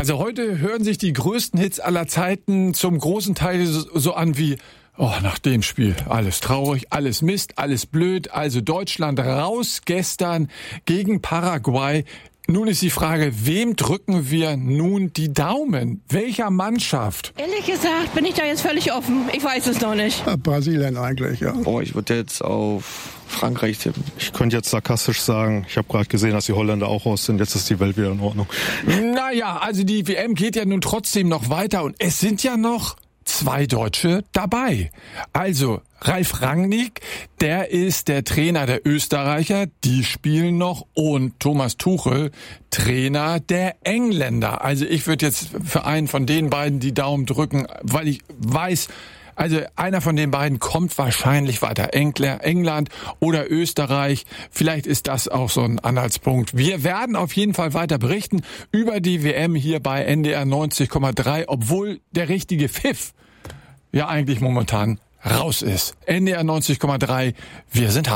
Also heute hören sich die größten Hits aller Zeiten zum großen Teil so an wie: Oh, nach dem Spiel, alles traurig, alles Mist, alles blöd. Also Deutschland raus gestern gegen Paraguay. Nun ist die Frage, wem drücken wir nun die Daumen? Welcher Mannschaft? Ehrlich gesagt bin ich da jetzt völlig offen. Ich weiß es noch nicht. Brasilien eigentlich, ja. Oh, ich würde jetzt auf Frankreich tippen. Ich könnte jetzt sarkastisch sagen, ich habe gerade gesehen, dass die Holländer auch raus sind. Jetzt ist die Welt wieder in Ordnung. Naja, also die WM geht ja nun trotzdem noch weiter und es sind ja noch 2 Deutsche dabei. Also Ralf Rangnick, der ist der Trainer der Österreicher, die spielen noch, und Thomas Tuchel, Trainer der Engländer. Also ich würde jetzt für einen von den beiden die Daumen drücken, weil ich weiß, also einer von den beiden kommt wahrscheinlich weiter. England oder Österreich. Vielleicht ist das auch so ein Anhaltspunkt. Wir werden auf jeden Fall weiter berichten über die WM hier bei NDR 90,3, obwohl der richtige Pfiff ja eigentlich momentan raus ist. NDR 90,3, wir sind